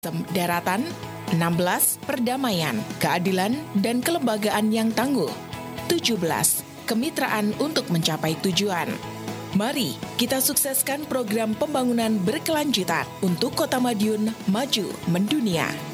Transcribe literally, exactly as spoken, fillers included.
daratan, enam belas perdamaian, keadilan, dan kelembagaan yang tangguh, tujuh belas kemitraan untuk mencapai tujuan. Mari kita sukseskan program pembangunan berkelanjutan untuk Kota Madiun maju mendunia.